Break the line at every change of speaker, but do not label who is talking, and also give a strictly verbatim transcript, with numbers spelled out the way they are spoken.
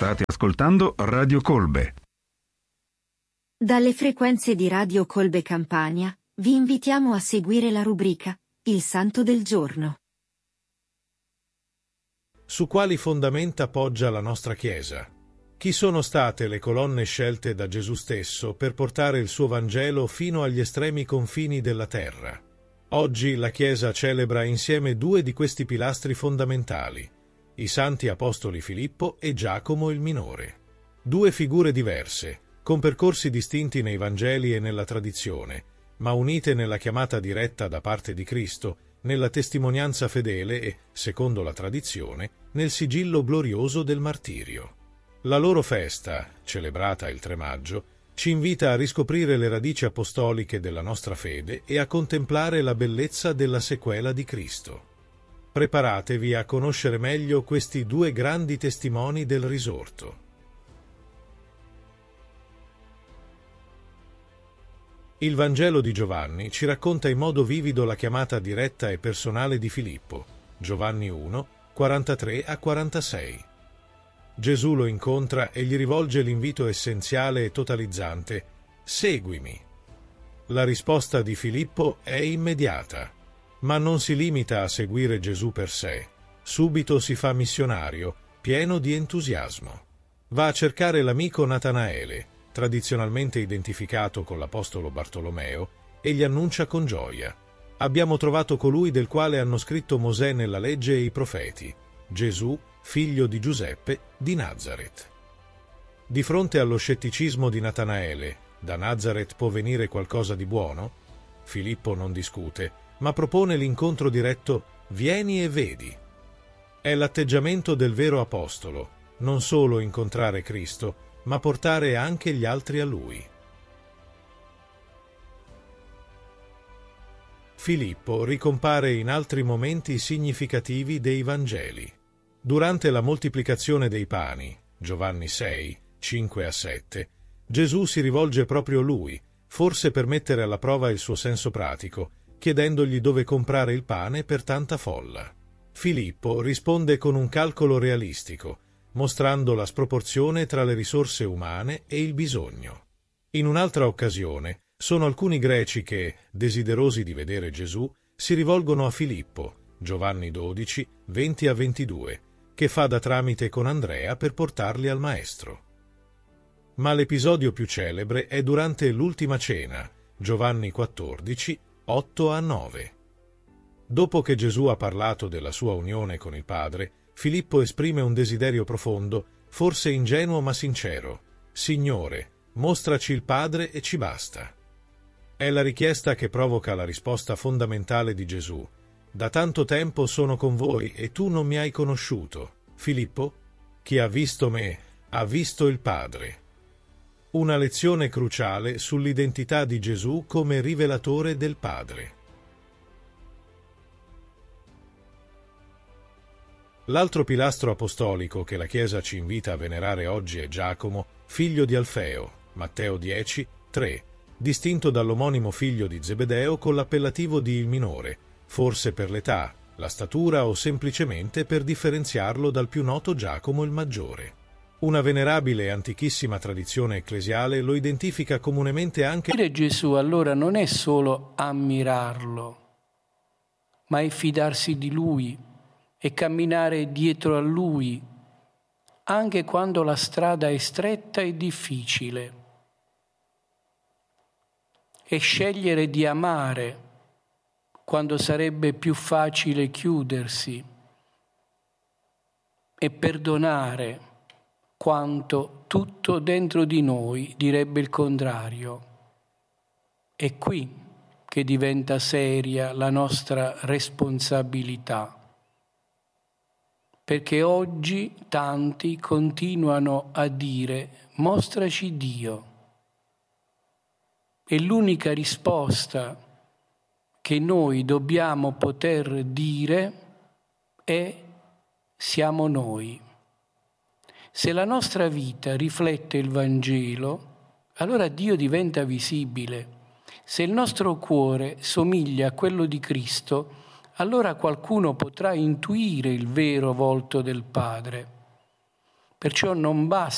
State ascoltando Radio Colbe.
Dalle frequenze di Radio Colbe Campania, vi invitiamo a seguire la rubrica Il Santo del Giorno.
Su quali fondamenta poggia la nostra Chiesa? Chi sono state le colonne scelte da Gesù stesso per portare il suo Vangelo fino agli estremi confini della terra? Oggi la Chiesa celebra insieme due di questi pilastri fondamentali, i santi apostoli Filippo e Giacomo il Minore. Due figure diverse, con percorsi distinti nei Vangeli e nella tradizione, ma unite nella chiamata diretta da parte di Cristo, nella testimonianza fedele e, secondo la tradizione, nel sigillo glorioso del martirio. La loro festa, celebrata il tre maggio, ci invita a riscoprire le radici apostoliche della nostra fede e a contemplare la bellezza della sequela di Cristo. Preparatevi a conoscere meglio questi due grandi testimoni del risorto. Il Vangelo di Giovanni ci racconta in modo vivido la chiamata diretta e personale di Filippo, Giovanni uno, quarantatré a quarantasei. Gesù lo incontra e gli rivolge l'invito essenziale e totalizzante: «Seguimi». La risposta di Filippo è immediata, ma non si limita a seguire Gesù per sé. Subito si fa missionario, pieno di entusiasmo. Va a cercare l'amico Natanaele, tradizionalmente identificato con l'apostolo Bartolomeo, e gli annuncia con gioia: «Abbiamo trovato colui del quale hanno scritto Mosè nella legge e i profeti, Gesù, figlio di Giuseppe, di Nazaret». Di fronte allo scetticismo di Natanaele, da Nazaret può venire qualcosa di buono? Filippo non discute, ma propone l'incontro diretto: «Vieni e vedi». È l'atteggiamento del vero apostolo, non solo incontrare Cristo, ma portare anche gli altri a Lui. Filippo ricompare in altri momenti significativi dei Vangeli. Durante la moltiplicazione dei pani, Giovanni sei, cinque a sette, Gesù si rivolge proprio a lui, forse per mettere alla prova il suo senso pratico, chiedendogli dove comprare il pane per tanta folla. Filippo risponde con un calcolo realistico, mostrando la sproporzione tra le risorse umane e il bisogno. In un'altra occasione, sono alcuni greci che, desiderosi di vedere Gesù, si rivolgono a Filippo, Giovanni dodici, venti a ventidue, che fa da tramite con Andrea per portarli al Maestro. Ma l'episodio più celebre è durante l'ultima cena, Giovanni quattordici, otto a nove. Dopo che Gesù ha parlato della sua unione con il Padre, Filippo esprime un desiderio profondo, forse ingenuo ma sincero: «Signore, mostraci il Padre e ci basta». È la richiesta che provoca la risposta fondamentale di Gesù: «Da tanto tempo sono con voi e tu non mi hai conosciuto, Filippo? Chi ha visto me, ha visto il Padre». Una lezione cruciale sull'identità di Gesù come rivelatore del Padre. L'altro pilastro apostolico che la Chiesa ci invita a venerare oggi è Giacomo, figlio di Alfeo, Matteo dieci, tre, distinto dall'omonimo figlio di Zebedeo con l'appellativo di il minore, forse per l'età, la statura o semplicemente per differenziarlo dal più noto Giacomo il maggiore. Una venerabile e antichissima tradizione ecclesiale lo identifica comunemente anche...
Dire Gesù allora non è solo ammirarlo, ma è fidarsi di Lui e camminare dietro a Lui, anche quando la strada è stretta e difficile, e scegliere di amare quando sarebbe più facile chiudersi, e perdonare quanto tutto dentro di noi direbbe il contrario. È qui che diventa seria la nostra responsabilità, perché oggi tanti continuano a dire: mostraci Dio. E l'unica risposta che noi dobbiamo poter dire è: siamo noi. Se la nostra vita riflette il Vangelo, allora Dio diventa visibile. Se il nostro cuore somiglia a quello di Cristo, allora qualcuno potrà intuire il vero volto del Padre. Perciò non basta